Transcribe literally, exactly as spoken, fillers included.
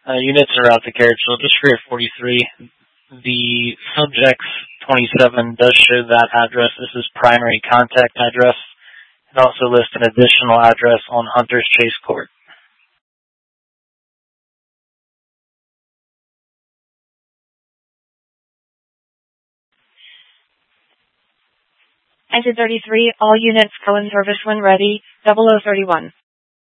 Uh, units are out to Carriageville, just for your forty-three. The subject's twenty-seven does show that address. This is primary contact address. It also lists an additional address on Hunter's Chase Court. Exit thirty-three, all units go in service when ready, double oh thirty-one.